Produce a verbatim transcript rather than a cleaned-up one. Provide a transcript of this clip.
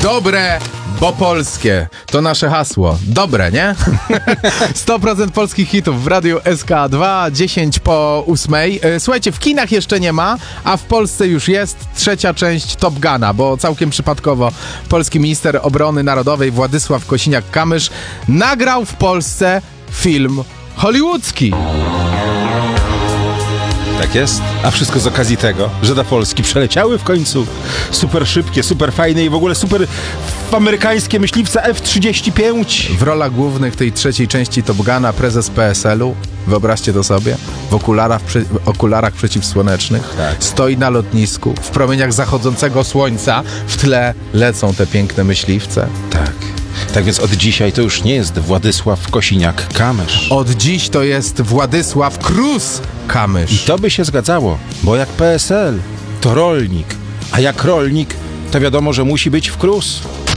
Dobre, bo polskie. To nasze hasło. Dobre, nie? sto procent polskich hitów w Radiu S K dwa, dziesięć po ósmej. Słuchajcie, w kinach jeszcze nie ma, a w Polsce już jest trzecia część Top Guna, bo całkiem przypadkowo polski minister obrony narodowej Władysław Kosiniak-Kamysz nagrał w Polsce film hollywoodzki. Tak jest. A wszystko z okazji tego, że do Polski przeleciały w końcu super szybkie, super fajne i w ogóle super amerykańskie myśliwce F trzydzieści pięć. W rolach głównych tej trzeciej części Top Guna prezes P S L u, wyobraźcie to sobie, w okularach, przy, okularach przeciwsłonecznych, Tak. stoi na lotnisku, w promieniach zachodzącego słońca, w tle lecą te piękne myśliwce. Tak. Tak więc od dzisiaj to już nie jest Władysław Kosiniak-Kamysz. Od dziś to jest Władysław Krus-Kamysz. I to by się zgadzało, bo jak P S L to rolnik, a jak rolnik to wiadomo, że musi być w K R U S.